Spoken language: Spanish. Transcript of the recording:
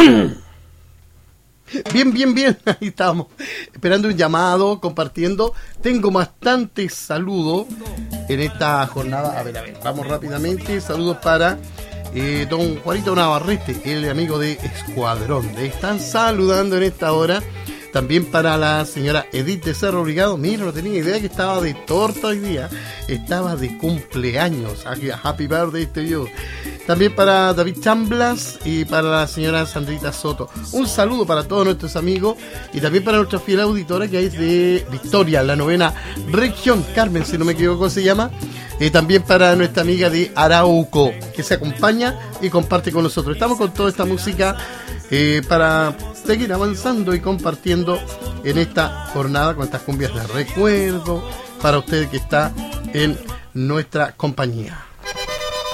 Bien, ahí estamos, esperando un llamado, compartiendo. Tengo bastantes saludos en esta jornada. A ver, vamos rápidamente. Saludos para don Juanito Navarrete, el amigo de Escuadrón. Le están saludando en esta hora. También para la señora Edith de Cerro Obligado. Mira, no tenía idea que estaba de torta hoy día. Estaba de cumpleaños. Happy birthday to you. También para David Chamblas y para la señora Sandrita Soto. Un saludo para todos nuestros amigos y también para nuestra fiel auditora que es de Victoria, la 9ª región, Carmen, si no me equivoco se llama. También para nuestra amiga de Arauco, que se acompaña y comparte con nosotros. Estamos con toda esta música para seguir avanzando y compartiendo en esta jornada con estas cumbias de recuerdo para usted que está en nuestra compañía.